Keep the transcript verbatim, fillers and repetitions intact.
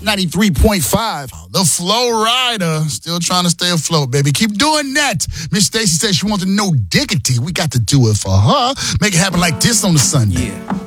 ninety-three point five. The Flow Rider. Still trying to stay afloat, baby. Keep doing that. Miss Stacy says she wants to know diggity. We got to do it for her. Make it happen like this on the Sunday. Yeah.